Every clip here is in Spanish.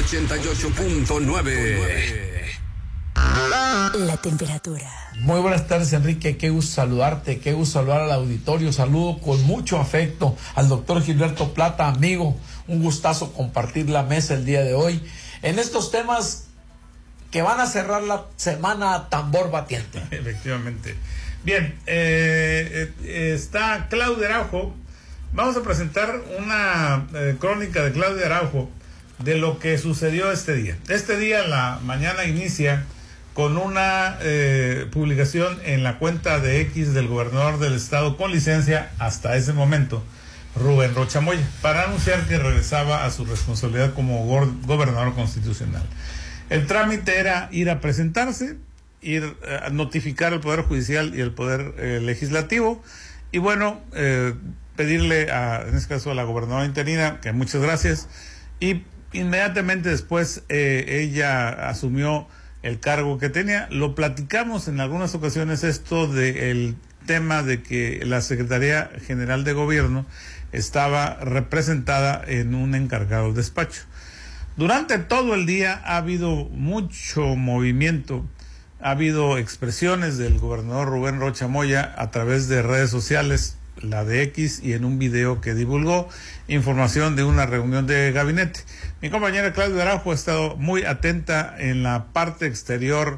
88.9. La temperatura. Muy buenas tardes, Enrique, qué gusto saludarte, qué gusto saludar al auditorio. Saludo con mucho afecto al doctor Gilberto Plata, amigo, un gustazo compartir la mesa el día de hoy en estos temas que van a cerrar la semana tambor batiente. Efectivamente. Bien, está Claudia Araujo. Vamos a presentar una crónica de Claudia Araujo de lo que sucedió este día. Este día, la mañana inicia con una publicación en la cuenta de X del gobernador del estado con licencia hasta ese momento, Rubén Rocha Moya, para anunciar que regresaba a su responsabilidad como gobernador constitucional. El trámite era ir a presentarse, ir a notificar al Poder Judicial y al Poder Legislativo, y bueno, pedirle en este caso a la gobernadora interina que muchas gracias, y inmediatamente después ella asumió el cargo que tenía. Lo platicamos en algunas ocasiones, esto del tema de que la Secretaría General de Gobierno estaba representada en un encargado despacho. Durante todo el día ha habido mucho movimiento, ha habido expresiones del gobernador Rubén Rocha Moya a través de redes sociales, la de X, y en un video que divulgó información de una reunión de gabinete. Mi compañera Claudia Araujo ha estado muy atenta en la parte exterior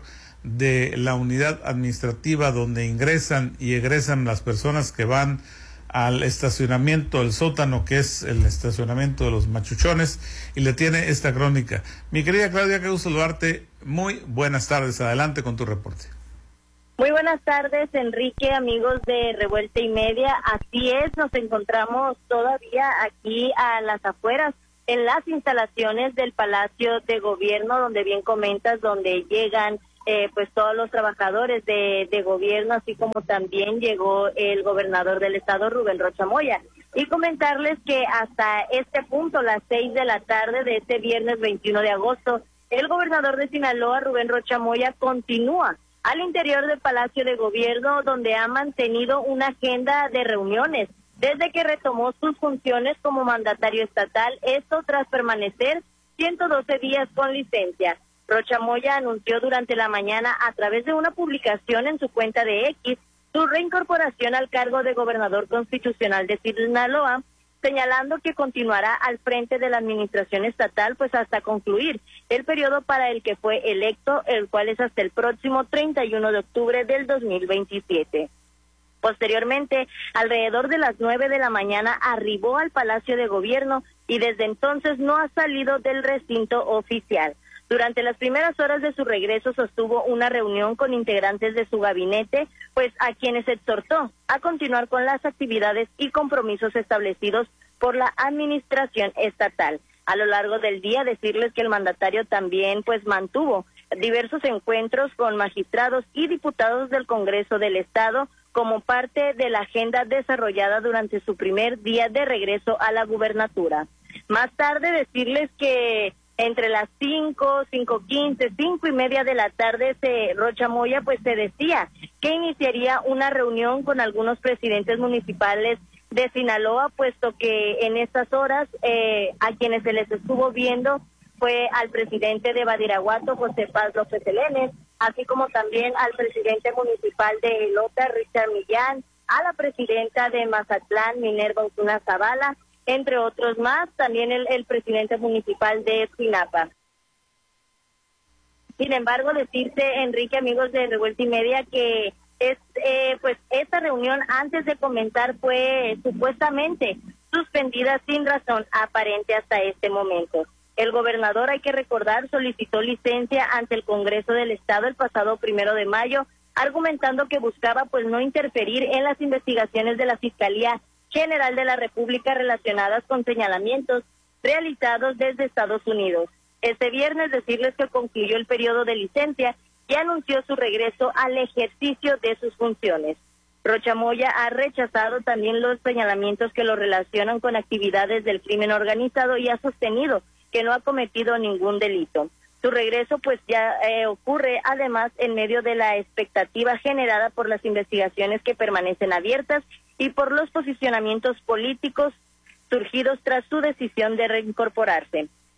de la unidad administrativa donde ingresan y egresan las personas que van al estacionamiento, el sótano, que es el estacionamiento de los Machuchones, y le tiene esta crónica. Mi querida Claudia, qué gusto saludarte. Muy buenas tardes. Adelante con tu reporte. Muy buenas tardes, Enrique, amigos de Revuelta y Media. Así es, nos encontramos todavía aquí a las afueras, en las instalaciones del Palacio de Gobierno, donde bien comentas, donde llegan pues todos los trabajadores de gobierno, así como también llegó el gobernador del estado, Rubén Rocha Moya. Y comentarles que hasta este punto, las 6 de la tarde de este viernes 21 de agosto, el gobernador de Sinaloa, Rubén Rocha Moya, continúa al interior del Palacio de Gobierno, donde ha mantenido una agenda de reuniones desde que retomó sus funciones como mandatario estatal, esto tras permanecer 112 días con licencia. Rocha Moya anunció durante la mañana a través de una publicación en su cuenta de X su reincorporación al cargo de gobernador constitucional de Sinaloa, señalando que continuará al frente de la administración estatal pues hasta concluir el periodo para el que fue electo, el cual es hasta el próximo 31 de octubre del 2027. Posteriormente, alrededor de las 9 de la mañana, arribó al Palacio de Gobierno y desde entonces no ha salido del recinto oficial. Durante las primeras horas de su regreso sostuvo una reunión con integrantes de su gabinete, pues a quienes exhortó a continuar con las actividades y compromisos establecidos por la administración estatal. A lo largo del día, decirles que el mandatario también pues mantuvo diversos encuentros con magistrados y diputados del Congreso del Estado como parte de la agenda desarrollada durante su primer día de regreso a la gubernatura. Más tarde, decirles que entre las 5:15, 5:30 de la tarde, Rocha Moya pues se decía que iniciaría una reunión con algunos presidentes municipales de Sinaloa, puesto que en estas horas a quienes se les estuvo viendo fue al presidente de Badiraguato, José Paz López Elenes, así como también al presidente municipal de Elota, Richard Millán, a la presidenta de Mazatlán, Minerva Osuna Zavala, entre otros más, también el presidente municipal de Esquinapa. Sin embargo, decirte, Enrique, amigos de Revuelta y Media, que pues esta reunión antes de comenzar fue supuestamente suspendida sin razón aparente hasta este momento. El gobernador, hay que recordar, solicitó licencia ante el Congreso del Estado el pasado 1 de mayo, argumentando que buscaba pues no interferir en las investigaciones de la Fiscalía General de la República relacionadas con señalamientos realizados desde Estados Unidos. Este viernes, decirles que concluyó el periodo de licencia y anunció su regreso al ejercicio de sus funciones. Rocha Moya ha rechazado también los señalamientos que lo relacionan con actividades del crimen organizado y ha sostenido que no ha cometido ningún delito. Su regreso pues ya ocurre además en medio de la expectativa generada por las investigaciones que permanecen abiertas y por los posicionamientos políticos surgidos tras su decisión de reincorporarse.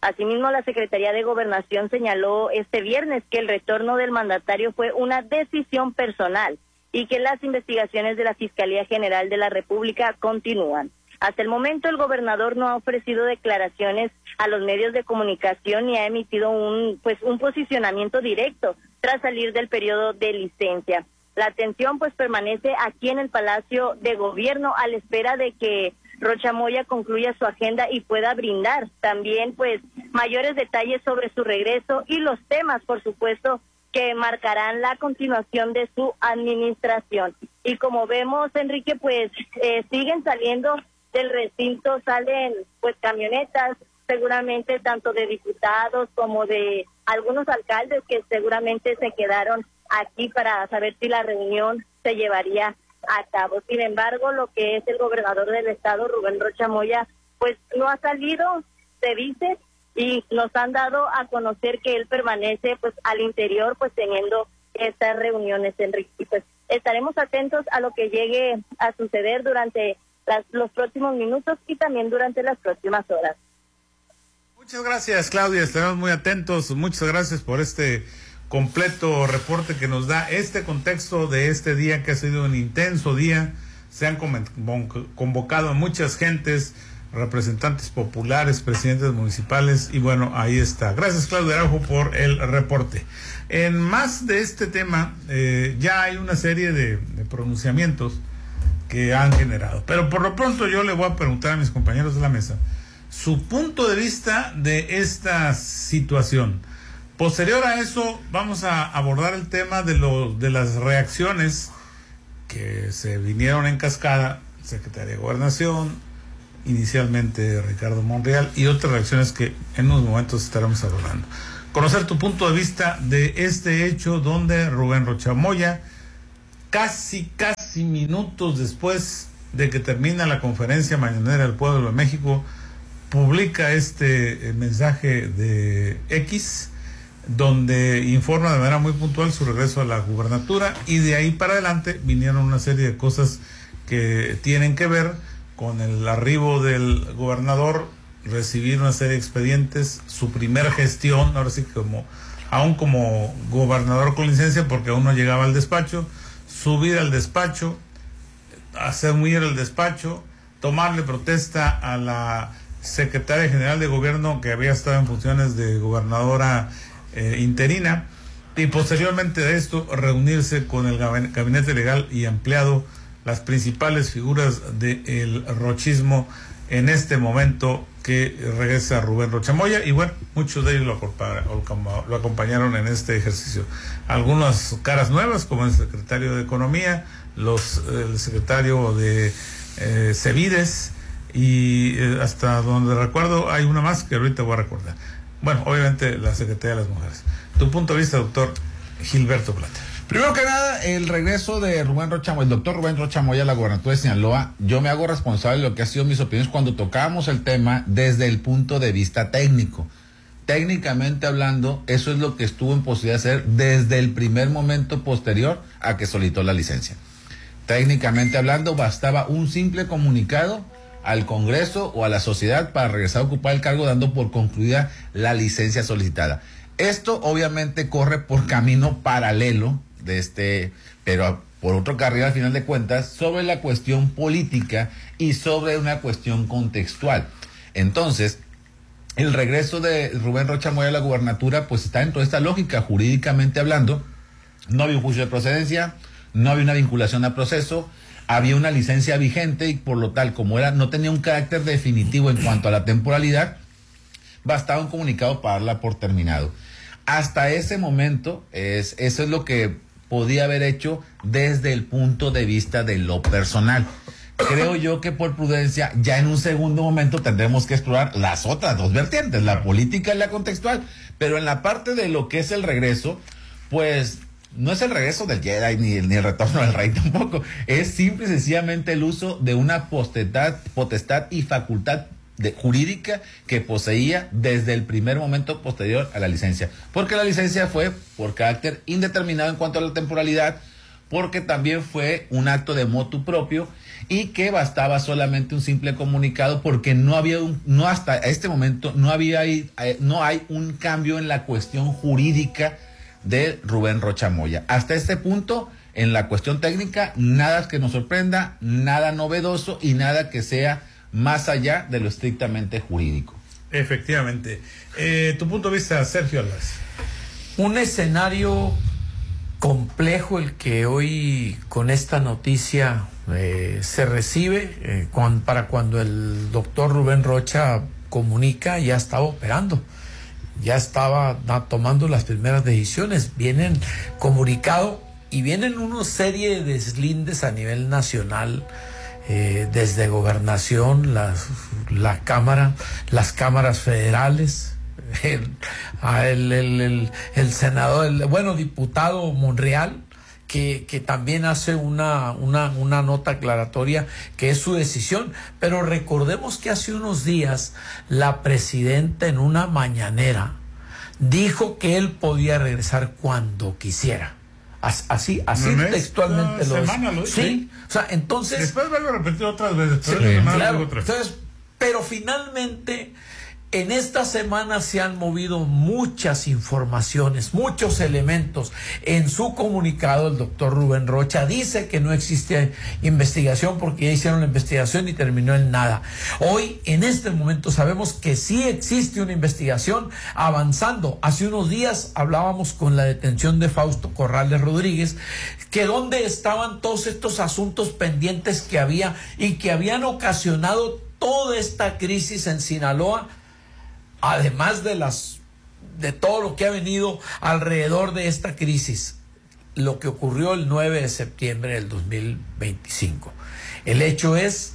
Asimismo, la Secretaría de Gobernación señaló este viernes que el retorno del mandatario fue una decisión personal y que las investigaciones de la Fiscalía General de la República continúan. Hasta el momento, el gobernador no ha ofrecido declaraciones a los medios de comunicación ni ha emitido un posicionamiento directo tras salir del periodo de licencia. La atención permanece aquí en el Palacio de Gobierno a la espera de que Rocha Moya concluya su agenda y pueda brindar también mayores detalles sobre su regreso y los temas, por supuesto, que marcarán la continuación de su administración. Y como vemos, Enrique, siguen saliendo del recinto, salen camionetas, seguramente tanto de diputados como de algunos alcaldes que seguramente se quedaron aquí para saber si la reunión se llevaría a cabo. Sin embargo, lo que es el gobernador del estado, Rubén Rocha Moya, no ha salido, se dice, y nos han dado a conocer que él permanece al interior teniendo estas reuniones, Enrique. Y estaremos atentos a lo que llegue a suceder durante los próximos minutos y también durante las próximas horas. Muchas gracias, Claudia, estaremos muy atentos. Muchas gracias por este completo reporte que nos da este contexto de este día, que ha sido un intenso día. Se han convocado a muchas gentes, representantes populares, presidentes municipales, y bueno, ahí está. Gracias, Claudia Araujo, por el reporte. En más de este tema, ya hay una serie de pronunciamientos que han generado, pero por lo pronto yo le voy a preguntar a mis compañeros de la mesa su punto de vista de esta situación. Posterior a eso, vamos a abordar el tema de las reacciones que se vinieron en cascada, Secretaría de Gobernación, inicialmente Ricardo Monreal, y otras reacciones que en unos momentos estaremos abordando. Conocer tu punto de vista de este hecho donde Rubén Rocha Moya, casi minutos después de que termina la conferencia mañanera del Pueblo de México, publica este mensaje de X, donde informa de manera muy puntual su regreso a la gubernatura, y de ahí para adelante vinieron una serie de cosas que tienen que ver con el arribo del gobernador, recibir una serie de expedientes, su primera gestión, ahora sí aún como gobernador con licencia, porque aún no llegaba al despacho, subir al despacho, hacer huir el despacho, tomarle protesta a la secretaria general de gobierno que había estado en funciones de gobernadora interina, y posteriormente de esto reunirse con el gabinete legal y ampliado, las principales figuras del rochismo en este momento, que regresa Rubén Rocha Moya, y bueno, muchos de ellos lo acompañaron en este ejercicio. Algunas caras nuevas, como el secretario de Economía, el secretario de Cevides, y hasta donde recuerdo hay una más que ahorita voy a recordar. Bueno, obviamente la Secretaría de las Mujeres. Tu punto de vista, doctor Gilberto Plata. Primero que nada, el regreso de Rubén Rocha Moya, el doctor Rubén Rocha Moya a la gobernatura de Sinaloa, yo me hago responsable de lo que ha sido mis opiniones cuando tocábamos el tema desde el punto de vista técnico. Técnicamente hablando, eso es lo que estuvo en posibilidad de hacer desde el primer momento posterior a que solicitó la licencia. Técnicamente hablando, bastaba un simple comunicado al Congreso o a la sociedad para regresar a ocupar el cargo, dando por concluida la licencia solicitada. Esto obviamente corre por camino paralelo pero por otro carril al final de cuentas, sobre la cuestión política y sobre una cuestión contextual. Entonces, el regreso de Rubén Rocha Moya a la gubernatura está dentro de esta lógica, jurídicamente hablando. No había un juicio de procedencia, no había una vinculación a proceso, había una licencia vigente, y por lo tal, como no tenía un carácter definitivo en cuanto a la temporalidad, bastaba un comunicado para darla por terminado. Hasta ese momento, eso es lo que podía haber hecho desde el punto de vista de lo personal. Creo yo que por prudencia, ya en un segundo momento tendremos que explorar las otras dos vertientes, la política y la contextual. Pero en la parte de lo que es el regreso, no es el regreso del Jedi ni el retorno del rey tampoco. Es simple y sencillamente el uso de una potestad y facultad jurídica que poseía desde el primer momento posterior a la licencia. Porque la licencia fue por carácter indeterminado en cuanto a la temporalidad, porque también fue un acto de motu propio y que bastaba solamente un simple comunicado, porque no había hasta este momento no hay un cambio en la cuestión jurídica de Rubén Rocha Moya. Hasta este punto, en la cuestión técnica, nada que nos sorprenda, nada novedoso y nada que sea más allá de lo estrictamente jurídico. Efectivamente. Tu punto de vista, Sergio Alas. Un escenario complejo el que hoy con esta noticia se recibe, para cuando el doctor Rubén Rocha comunica, ya estaba operando, ya estaba tomando las primeras decisiones. Vienen comunicado y vienen una serie de deslindes a nivel nacional, desde gobernación, la cámara, las cámaras federales, el senador, diputado Monreal, que también hace una nota aclaratoria que es su decisión. Pero recordemos que hace unos días la presidenta en una mañanera dijo que él podía regresar cuando quisiera. Así textualmente lo dice. Sí, o sea, entonces... Después vuelvo a repetir otras veces. Claro. Entonces, pero finalmente... En esta semana se han movido muchas informaciones, muchos elementos. En su comunicado, el doctor Rubén Rocha dice que no existe investigación porque ya hicieron la investigación y terminó en nada. Hoy, en este momento, sabemos que sí existe una investigación avanzando. Hace unos días hablábamos con la detención de Fausto Corrales Rodríguez, que dónde estaban todos estos asuntos pendientes que había y que habían ocasionado toda esta crisis en Sinaloa, además de todo lo que ha venido alrededor de esta crisis, lo que ocurrió el 9 de septiembre del 2025. El hecho es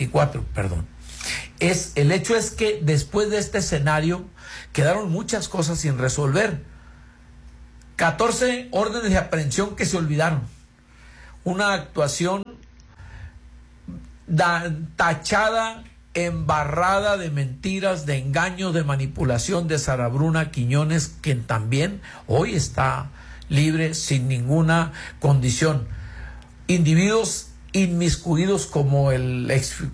que después de este escenario quedaron muchas cosas sin resolver. 14 órdenes de aprehensión que se olvidaron. Una actuación tachada, embarrada de mentiras, de engaños, de manipulación de Sara Bruna Quiñones, quien también hoy está libre sin ninguna condición. Individuos inmiscuidos como el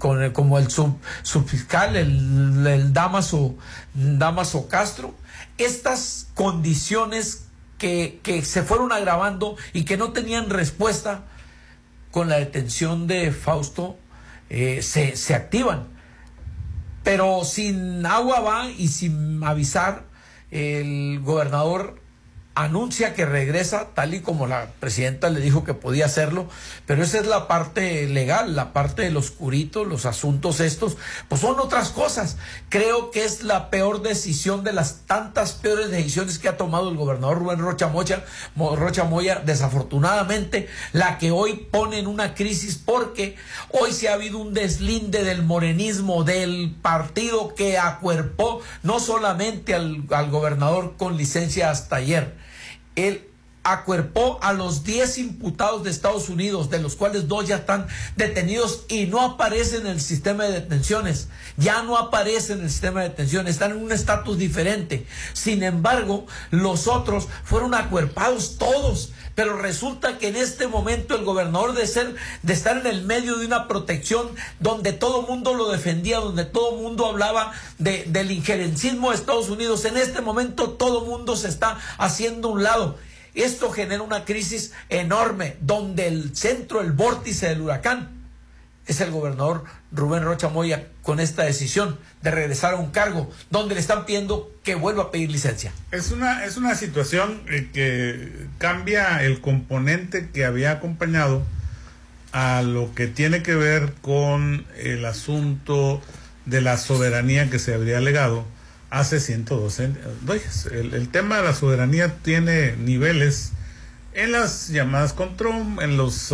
subfiscal, el Damaso Castro. Estas condiciones que se fueron agravando y que no tenían respuesta con la detención de Fausto, se activan. Pero sin agua va y sin avisar, el gobernador anuncia que regresa, tal y como la presidenta le dijo que podía hacerlo, pero esa es la parte legal. La parte del oscurito, los asuntos estos, pues son otras cosas. Creo que es la peor decisión de las tantas peores decisiones que ha tomado el gobernador Rubén Rocha Moya, desafortunadamente, la que hoy pone en una crisis, porque hoy se ha habido un deslinde del morenismo, del partido que acuerpó no solamente al gobernador con licencia hasta ayer. Él acuerpó a los 10 imputados de Estados Unidos, de los cuales 2 ya están detenidos y no aparecen en el sistema de detenciones. Ya no aparecen en el sistema de detenciones, están en un estatus diferente. Sin embargo, los otros fueron acuerpados todos. Pero resulta que en este momento el gobernador, de estar en el medio de una protección donde todo mundo lo defendía, donde todo mundo hablaba del injerencismo de Estados Unidos, en este momento todo mundo se está haciendo a un lado. Esto genera una crisis enorme, donde el centro, el vórtice del huracán, es el gobernador Rubén Rocha Moya, con esta decisión de regresar a un cargo donde le están pidiendo que vuelva a pedir licencia. Es una situación que cambia el componente que había acompañado a lo que tiene que ver con el asunto de la soberanía que se habría alegado hace 112 días. El tema de la soberanía tiene niveles en las llamadas con Trump, en los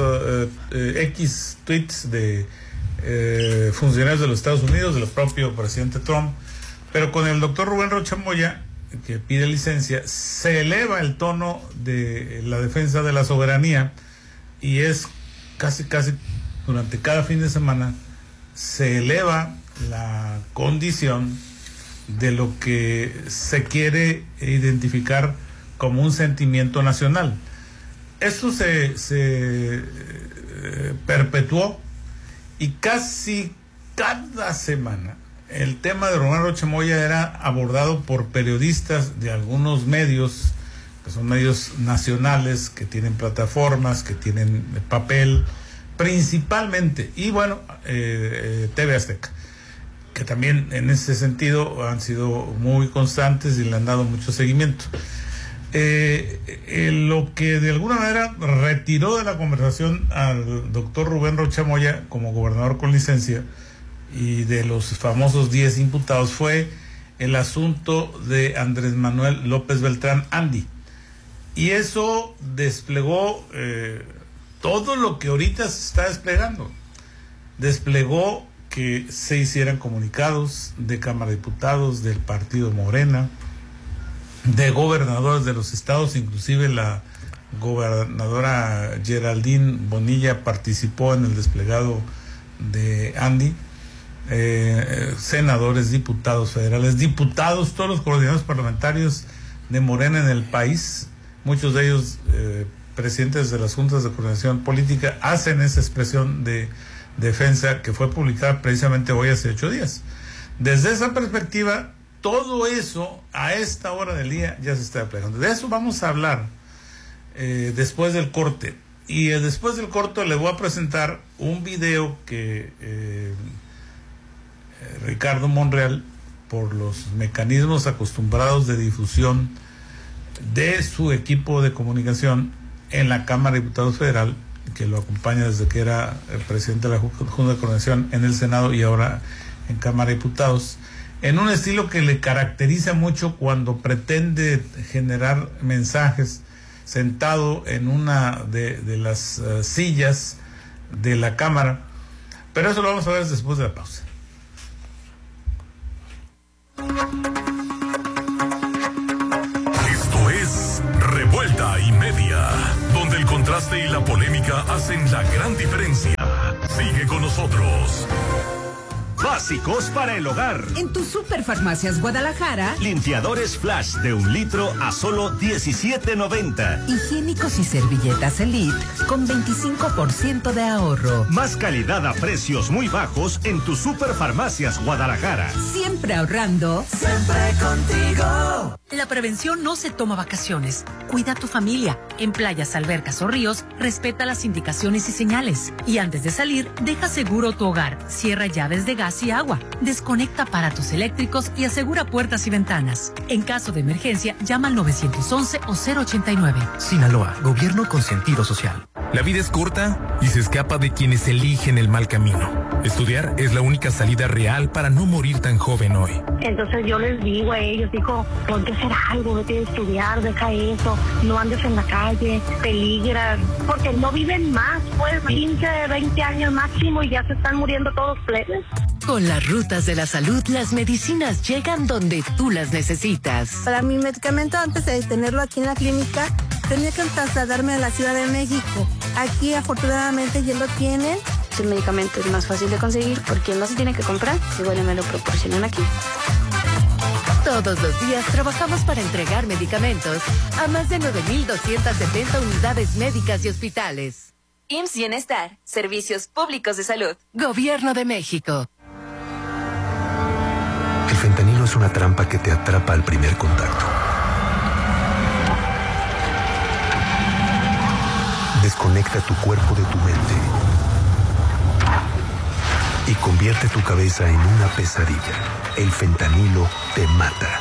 X tweets de funcionarios de los Estados Unidos, del propio presidente Trump. Pero con el doctor Rubén Rocha Moya, que pide licencia, se eleva el tono de la defensa de la soberanía, y es casi durante cada fin de semana se eleva la condición de lo que se quiere identificar como un sentimiento nacional. Esto se perpetuó y casi cada semana el tema de Rubén Rocha Moya era abordado por periodistas de algunos medios, que son medios nacionales, que tienen plataformas, que tienen papel, principalmente, y bueno, TV Azteca, que también en ese sentido han sido muy constantes y le han dado mucho seguimiento. Lo que de alguna manera retiró de la conversación al doctor Rubén Rocha Moya como gobernador con licencia y de los famosos 10 imputados fue el asunto de Andrés Manuel López Beltrán, Andy. Y eso desplegó todo lo que ahorita se está desplegando. Desplegó que se hicieran comunicados de Cámara de Diputados, del partido Morena, de gobernadores de los estados, inclusive la gobernadora Geraldine Bonilla participó en el desplegado de Andy, senadores, diputados federales, diputados, todos los coordinadores parlamentarios de Morena en el país, muchos de ellos presidentes de las juntas de coordinación política, hacen esa expresión de defensa que fue publicada precisamente hoy hace 8 días. Desde esa perspectiva, todo eso a esta hora del día ya se está desplegando. De eso vamos a hablar después del corte. Y después del corte le voy a presentar un video que Ricardo Monreal, por los mecanismos acostumbrados de difusión de su equipo de comunicación en la Cámara de Diputados Federal, que lo acompaña desde que era el presidente de la Junta de Coordinación en el Senado y ahora en Cámara de Diputados, en un estilo que le caracteriza mucho cuando pretende generar mensajes sentado en una de las sillas de la Cámara. Pero eso lo vamos a ver después de la pausa. Esto es Revuelta y Media, donde el contraste y la polémica hacen la gran diferencia. Sigue con nosotros. Básicos para el hogar. En tu Superfarmacias Guadalajara, Limpiadores Flash de 1 litro a solo $17.90. higiénicos y servilletas Elite con 25% de ahorro. Más calidad a precios muy bajos en tu Superfarmacias Guadalajara. Siempre ahorrando. Siempre contigo. La prevención no se toma vacaciones. Cuida a tu familia. En playas, albercas o ríos, respeta las indicaciones y señales. Y antes de salir, deja seguro tu hogar. Cierra llaves de gas y agua. Desconecta aparatos eléctricos y asegura puertas y ventanas. En caso de emergencia, llama al 911 o 089. Sinaloa, gobierno con sentido social. La vida es corta y se escapa de quienes eligen el mal camino. Estudiar es la única salida real para no morir tan joven hoy. Entonces yo les digo a ellos, ponte a hacer algo, vete a estudiar, deja eso, no andes en la calle, peligras, porque no viven más, pues 15, 20 años máximo y ya se están muriendo todos plebes. Con las rutas de la salud, las medicinas llegan donde tú las necesitas. Para mi medicamento, antes de tenerlo aquí en la clínica, tenía que trasladarme a la Ciudad de México. Aquí, afortunadamente, ya lo tienen. El medicamento es más fácil de conseguir porque no se tiene que comprar y bueno, me lo proporcionan aquí. Todos los días trabajamos para entregar medicamentos a más de 9,270 unidades médicas y hospitales. IMSS Bienestar, Servicios Públicos de Salud. Gobierno de México. El fentanilo es una trampa que te atrapa al primer contacto. Desconecta tu cuerpo de tu mente y convierte tu cabeza en una pesadilla. El fentanilo te mata.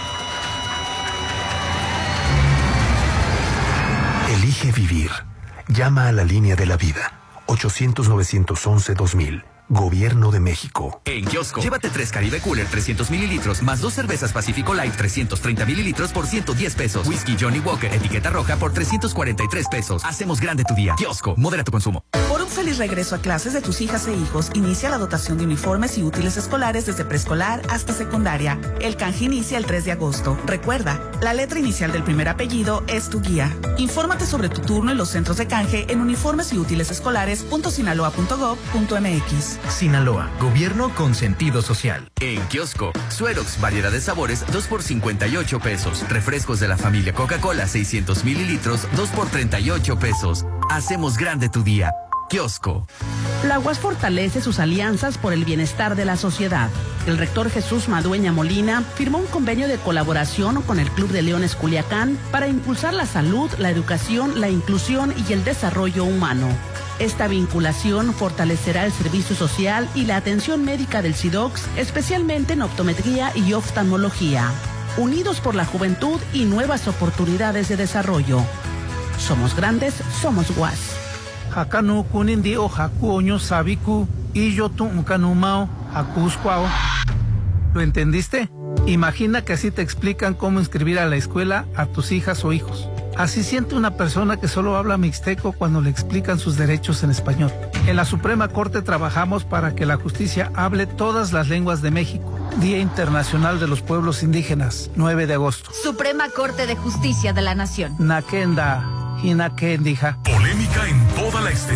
Elige vivir. Llama a la línea de la vida. 800-911-2000. Gobierno de México. En Kiosco, llévate 3 Caribe Cooler 300 mililitros más 2 cervezas Pacífico Light 330 mililitros por 110 pesos. Whisky Johnny Walker etiqueta roja por 343 pesos. Hacemos grande tu día. Kiosco, modera tu consumo. Por un feliz feliz regreso a clases de tus hijas e hijos. Inicia la dotación de uniformes y útiles escolares desde preescolar hasta secundaria. El canje inicia el 3 de agosto. Recuerda, la letra inicial del primer apellido es tu guía. Infórmate sobre tu turno en los centros de canje en uniformes y útiles escolares.sinaloa.gov.mx. Sinaloa, gobierno con sentido social. En kiosco, Suerox, variedad de sabores, 2 por 58 pesos. Refrescos de la familia Coca-Cola, 600 mililitros, 2 por 38 pesos. Hacemos grande tu día. Kiosco. La UAS fortalece sus alianzas por el bienestar de la sociedad. El rector Jesús Madueña Molina firmó un convenio de colaboración con el Club de Leones Culiacán para impulsar la salud, la educación, la inclusión y el desarrollo humano. Esta vinculación fortalecerá el servicio social y la atención médica del SIDOX, especialmente en optometría y oftalmología. Unidos por la juventud y nuevas oportunidades de desarrollo. Somos grandes, somos UAS. Hakanu kunindi o hakuoño sabiku y yo tu kanumao hakuskwao. ¿Lo entendiste? Imagina que así te explican cómo inscribir a la escuela a tus hijas o hijos. Así siente una persona que solo habla mixteco cuando le explican sus derechos en español. En la Suprema Corte trabajamos para que la justicia hable todas las lenguas de México. Día Internacional de los Pueblos Indígenas, 9 de agosto. Suprema Corte de Justicia de la Nación. Nakenda, Hinakendija. Polémica en toda la extensión